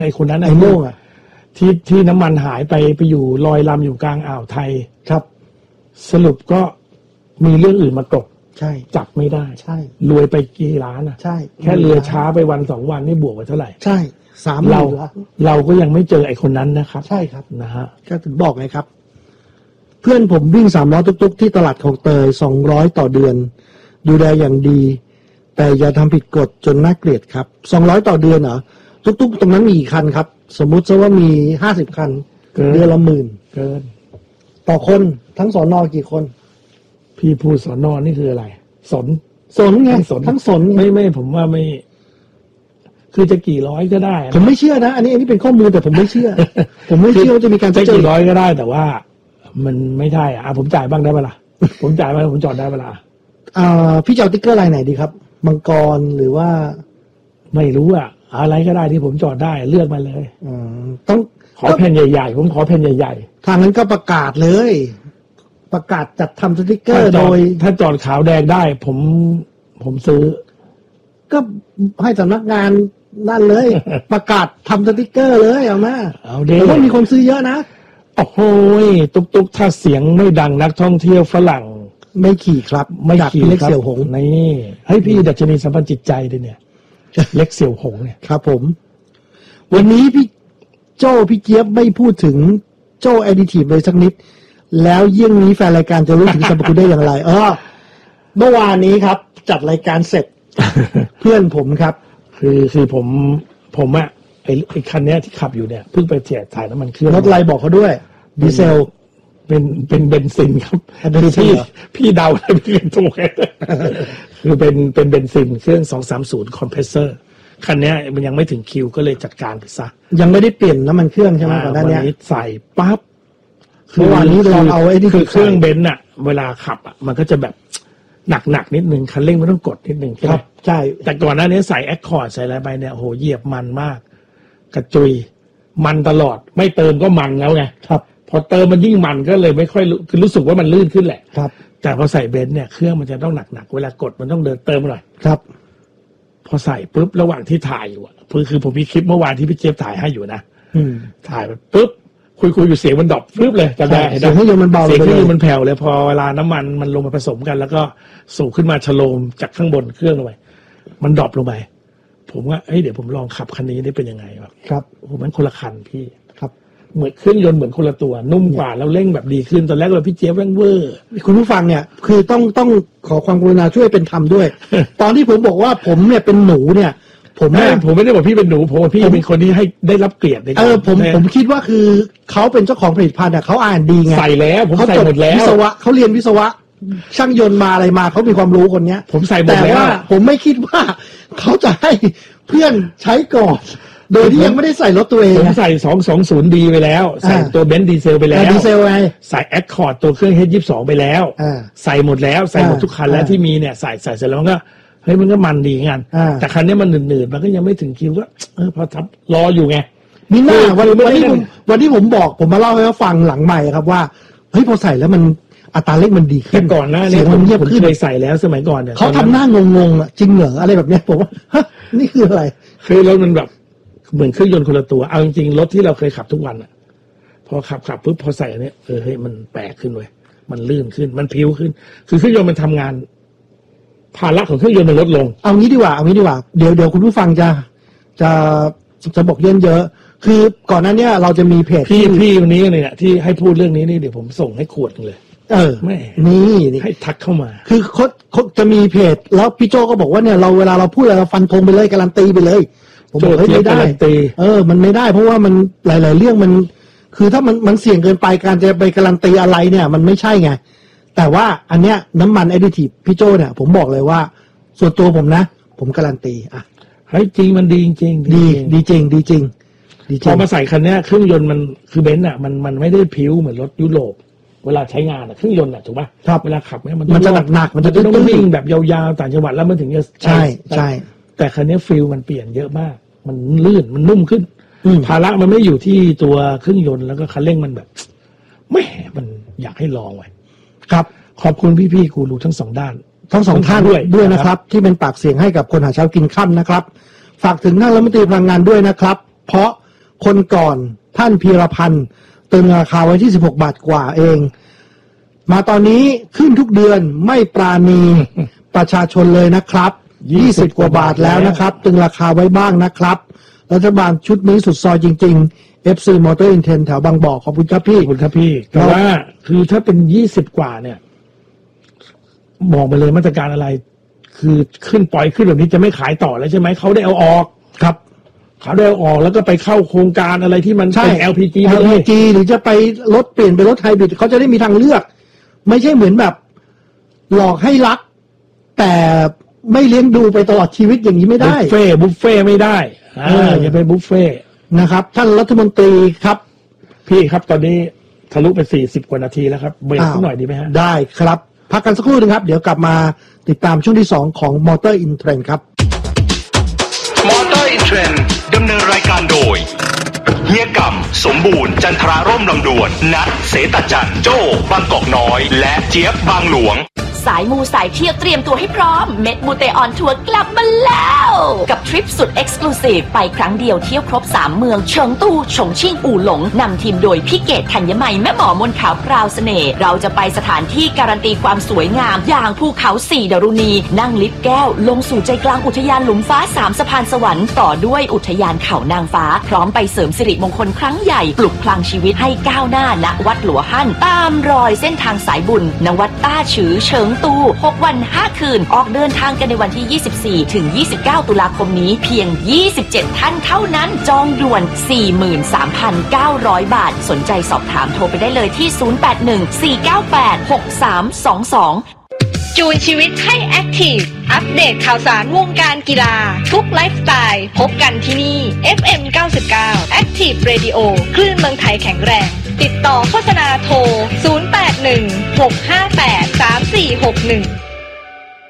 ไอ้คนนั้นไอ้โม่งอ่ะที่น้ำมันหายไปอยู่ลอยลำอยู่กลางอ่าวไทยครับสรุปก็มีเรื่องอื่นมากบใช่จับไม่ได้ใช่รวยไปกี่ล้านอ่ะใช่แค่เรือช้าไปวัน2 วันนี่บวกไปเท่าไหร่ใช่เราก็ยังไม่เจอไอ้คนนั้นนะครับใช่ครับนะฮะก็ถึงบอกไงครับเพื่อนผมวิ่ง3 ล้อตุ๊กๆที่ตลาดของเตย200ต่อเดือนดูแลอย่างดีแต่อย่าทำผิดกฎจนน่าเกลียดครับ200ต่อเดือนเหรอตุ๊กๆตรงนั้นมีกี่คันครับสมมุติซะว่ามี50 คันเดือนละ10,000 เกินต่อคนทั้งสน.กี่คนพี่พูดสน.นี่คืออะไรสนไงทั้งสนไม่ผมว่าไม่คือจะกี่ร้อยก็ได้ผมไม่เชื่อนะอันนี้เป็นข้อมูลแต่ผมไม่เชื่อ ผมไม่เชื่อว่าจะมีการจะกี่ร้อยก็ได้แต่ว่ามันไม่ใช่ผมจ่ายบ้างได้เปล่าผมจ่ายบ้างผมจอดได้เปล่าพี่จะเอาติ๊กเกอร์ลายไหนดีครับมังกรหรือว่าไม่รู้อะไรก็ได้ที่ผมจอดได้เลือกมาเลยต้องขอแผ่นใหญ่ๆผมขอแผ่นใหญ่ๆทางนั้นก็ประกาศเลยประกาศจัดทำสติ๊กเกอร์โดยถ้าจอดขาวแดงได้ผมซื้อก็ให้สำนักงานนั่นเลย ประกาศทำสติ๊กเกอร์เลยเอามาแต่ว่ามีคนซื้อเยอะนะโอ้โหตุกถ้าเสียงไม่ดังนักท่องเที่ยวฝรั่งไม่ขี่ครับไม่ขี่เล็กเสี่ยวหงนี่ให้พี่ดัชนีสัมพันธ์จิตใจด้วยเนี่ยเล็กเสี่ยวหงเนี่ยครับผมวันนี้พี่เจี๊ยบไม่พูดถึงโจ้แอดดิทีฟเลยสักนิดแล้วเยี่ยงนี้แฟนรายการจะรู้ถึงสรรพคุณได้อย่างไรเมื่อวานนี้ครับจัดรายการเสร็จ เพื่อนผมครับคือผมไอ้คันนี้ที่ขับอยู่เนี่ยเพิ่งไปถ่ายน้ำมันเครื่องรถไลบอกเขาด้วยดีเซลเป็นเบนซินครับคือพี่เดาได้พี่ถูกคือเป็นเบนซินเครื่อง230คอมเพรสเซอร์คันนี้มันยังไม่ถึงคิวก็เลยจัดการไปซะยังไม่ได้เปลี่ยนน้ำมันเครื่องใช่ไหมก่อนหน้านี้ใส่ปั๊บเมื่อวานนี้เราเอาไอ้ที่คือเครื่องเบนซ์เวลาขับมันก็จะแบบหนักนิดนึงคันเร่งมันต้องกดนิดนึงครับใช่แต่ก่อนหน้านี้ใส่แอคคอร์ดใส่อะไรไปเนี่ยโหเหยียบมันมากกระจุยมันตลอดไม่เติมก็มันแล้วไงครับพอเติมมันยิ่งมันก็เลยไม่ค่อยคือรู้สึกว่ามันลื่นขึ้นแหละครับแต่พอใส่เบนซ์เนี่ยเครื่องมันจะต้องหนักเวลากดมันต้องเดินเติมหน่อยครับพอใส่ปุ๊บระหว่างที่ถ่ายอยู่คือผมมีคลิปเมื่อวานที่พี่เจี๊ยบถ่ายให้อยู่นะถ่ายไปปุ๊บคุยอยู่เสียงมันดรอปปุ๊บเลยจำได้เสียงเครื่องยนต์มันเบาเสียงเครื่องยนต์มันแผ่วเลยพอเวลาน้ำมันลงมาผสมกันแล้วก็สูบขึ้นมาชโลมจากข้างบนเครื่องลงไปมันดรอปลงไปผมว่าเดี๋ยวผมลองขับคันนี้ได้เป็นยังไงครับโอ้โหมันคนละคันพี่ครับเหมือนเครื่องยนต์เหมือนคนละตัวนุ่มกว่าแล้วเร่งแบบดีขึ้นตอนแรกเราพี่เจี๊ยบแม่งเวอร์คุณผู้ฟังเนี่ยคือต้องขอความกรุณาช่วยเป็นธรรมด้วย ตอนที่ผมบอกว่าผมเนี่ยเป็นหนูเนี่ยผมไม่ได้บอกพี่เป็นหนูผมว่าพี่เป็นคนที่ให้ได้รับเกียรติผมคิดว่าคือเขาเป็นเจ้าของผลิตภัณฑ์เขาอ่านดีไงใส่แล้วผมใส่หมดแล้ววิศวะเขาเรียนวิศวะช่างยนต์มาอะไรมาเขามีความรู้คนนี้ผมใส่หมดแล้วแต่ว่าผมไม่คิดว่าเขาจะให้เพื่อนใช้ก่อนโดยที่ยังไม่ได้ใส่รถตัวเองผมใส่220Dไปแล้วใส่ตัวเบนซ์ดีเซลไปแล้วดีเซลไงใส่แอคคอร์ดตัวเครื่อง H22 ไปแล้วใส่หมดแล้วใส่หมดทุกคันแล้วที่มีเนี่ยใส่เสร็จแล้วก็เฮ้ยมันก็มันดีงั้นแต่คันนี้มันหนืดๆมันก็ยังไม่ถึงคิวก็พอทับรออยู่ไงมีหน้าวันที่ผมบอกผมมาเล่าให้เขาฟังหลังใหม่ครับว่าเฮ้ยพอใส่แล้วมันอัตราเร่งมันดีขึ้นก่อนหน้านี้ผมเคยใส่แล้วสมัยก่อนเนี่ยเขาทำหน้างงๆจริงเหรออะไรแบบนี้ผมว่านี่คืออะไรคือรถมันแบบเหมือนเครื่องยนต์คนละตัวเอาจริงๆรถที่เราเคยขับทุกวันพอขับปุ๊บพอใส่อันนี้เฮ้ยมันแปลกขึ้นเว้ยมันลื่นขึ้นมันพิ้วขึ้นคือเครื่องยนต์มันทำงานภาระของเครื่องยนต์มันลดลงเอางี้ดีกว่าเดี๋ยวคุณผู้ฟังจะบอกเยอะคือก่อนหน้านี้เราจะมีเพจพี่วันนี้เนี่ยที่ให้พูดเรื่องนี้นี่เดี๋ยวผมส่งให้ขวดเลยไม่นี่ให้ทักเข้ามาคือเขาจะมีเพจแล้วพี่โจก็บอกว่าเนี่ยเวลาเราพูดอะไรเราฟันธงไปเลยการันตีไปเลยผมบอกไม่ได้มันไม่ได้เพราะว่ามันหลายๆเรื่องมันคือถ้ามันเสี่ยงเกินไปการจะไปการันตีอะไรเนี่ยมันไม่ใช่ไงแต่ว่าอันเนี้ยน้ำมันแอดดิทีฟพี่โจเนี่ยผมบอกเลยว่าส่วนตัวผมนะผมการันตีเฮ้ยจริงมันดีจริงดีจริงพอมาใส่คันนี้เครื่องยนต์มันคือเบนซ์มันไม่ได้พิ้วเหมือนรถยุโรปเวลาใช้งานเครื่องยนต์ถูกป่ะครับเวลาขับเนี่ยมันจะหนักมันจะต้องวิ่งแบบยาวๆต่างจังหวัดแล้วมันถึงจะใช่แต่คันนี้ฟิลมันเปลี่ยนเยอะมากมันลื่นมันนุ่มขึ้นภาระมันไม่อยู่ที่ตัวเครื่องยนต์แล้วก็คันเร่งมันแบบไม่มันอยากให้ลองไว้ครับขอบคุณพี่ๆกูรูทั้งสองด้านทั้งสองท่านด้วยนะครับที่เป็นปากเสียงให้กับคนหาเช้ากินค่ำนะครับฝากถึงท่านรัฐมนตรีพลังงานด้วยนะครับเพราะคนก่อนท่านพีรพันธ์ตึงราคาไว้ที่16 บาทกว่าเองมาตอนนี้ขึ้นทุกเดือนไม่ปราณีประชาชนเลยนะครับ20 กว่าบาทแล้วนะครับตึงราคาไว้บ้างนะครับรัฐบาลชุดนี้สุดซอยจริงๆ FC Motor Intent แถวบางบ่อขอบคุณครับพี่ขอบคุณครับพี่แต่ว่าคือถ้าเป็น20 กว่าเนี่ยบอกไปเลยมาตรการอะไรคือขึ้นปล่อยขึ้นแบบนี้จะไม่ขายต่อแล้วใช่ไหมเขาได้เอาออกครับเขาได้เอาออกแล้วก็ไปเข้าโครงการอะไรที่มันเป็น LPG หรือจะไปรถเปลี่ยนเป็นรถไฮบริดเขาจะได้มีทางเลือกไม่ใช่เหมือนแบบหลอกให้รักแต่ไม่เลี้ยงดูไปตลอดชีวิตอย่างนี้ไม่ได้บุฟเฟ่ไม่ได้อย่าไปบุฟเฟ่นะครับท่านรัฐมนตรีครับพี่ครับตอนนี้ทะลุไป40 กว่านาทีแล้วครับเบรกสักหน่อยดีไหมฮะได้ครับพักกันสักครู่นึงครับเดี๋ยวกลับมาติดตามช่วงที่2ของ Motor in Trend ครับ Motor in Trend ดำเนินรายการโดยเฮียกำสมบูรณ์จันทราร่มลำดวนนัทเสตจันโจ้บางกอกน้อยและเจี๊ยบบางหลวงสายมูสายเที่ยวเตรียมตัวให้พร้อมเม็ดมูเตออนทัวร์กลับมาแล้วกับทริปสุดเอ็กซ์คลูซีฟไปครั้งเดียวเที่ยวครบ3เมืองเฉิงตูฉงชิ่งอู่หลงนำทีมโดยพี่เกศธัญมัยแม่หมอมนขาวพราวเสน่ห์เราจะไปสถานที่การันตีความสวยงามอย่างภูเขา4ดารุณีนั่งลิฟต์แก้วลงสู่ใจกลางอุทยานหลุมฟ้า3สะพานสวรรค์ต่อด้วยอุทยานเขานางฟ้าพร้อมไปเสริมสิริมงคลครั้งใหญ่ปลุกพลังชีวิตให้ก้าวหน้าณวัดหลัวฮั่นตามรอยเส้นทางสายบุญณวัดต้าฉือเฉิงตู6 วัน 5 คืนออกเดินทางกันในวันที่24 ถึง 29 ตุลาคมนี้เพียง27 ท่านเท่านั้นจองด่วน 43,900 บาทสนใจสอบถามโทรไปได้เลยที่ 0814986322 จูนชีวิตให้แอคทีฟอัปเดตข่าวสารวงการกีฬาทุกไลฟ์สไตล์พบกันที่นี่ FM 99 Active Radio คลื่นเมืองไทยแข็งแรงติดต่อโฆษณาโทร 0816583461